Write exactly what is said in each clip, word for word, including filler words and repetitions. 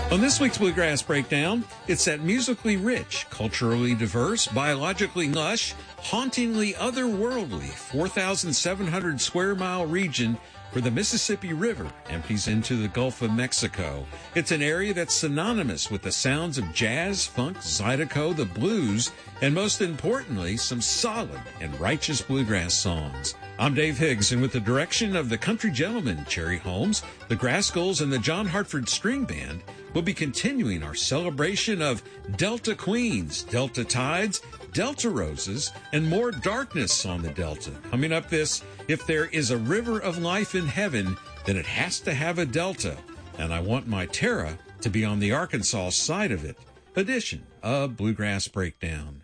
On this week's Bluegrass Breakdown, it's that musically rich, culturally diverse, biologically lush, hauntingly otherworldly four thousand seven hundred square mile region where the Mississippi River empties into the Gulf of Mexico. It's an area that's synonymous with the sounds of jazz, funk, zydeco, the blues, and most importantly, some solid and righteous bluegrass songs. I'm Dave Higgs, and with the direction of the country gentleman Cherry Holmes, the Grascals, and the John Hartford String Band, we'll be continuing our celebration of Delta Queens, Delta Tides, Delta Roses, and more darkness on the Delta. Coming up this, if there is a river of life in heaven, then it has to have a Delta, and I want my Tara to be on the Arkansas side of it. Edition of Bluegrass Breakdown.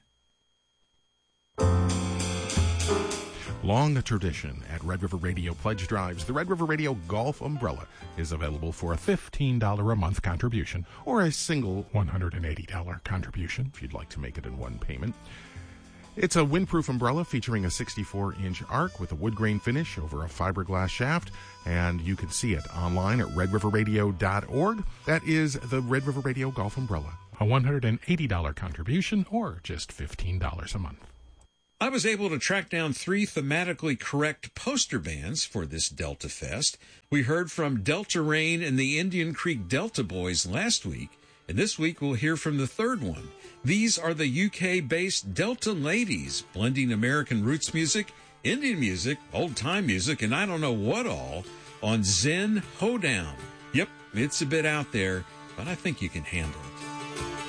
Long tradition at Red River Radio Pledge Drives, the Red River Radio Golf Umbrella is available for a fifteen dollars a month contribution or a single one hundred eighty dollars contribution if you'd like to make it in one payment. It's a windproof umbrella featuring a sixty-four inch arc with a wood grain finish over a fiberglass shaft, and you can see it online at red river radio dot org. That is the Red River Radio Golf Umbrella. A one hundred eighty dollars contribution or just fifteen dollars a month. I was able to track down three thematically correct poster bands for this Delta Fest. We heard from Delta Rain and the Indian Creek Delta Boys last week, and this week we'll hear from the third one. These are the U K-based Delta Ladies, blending American roots music, Indian music, old-time music, and I don't know what all, on Zen Hoedown. Yep, it's a bit out there, but I think you can handle it.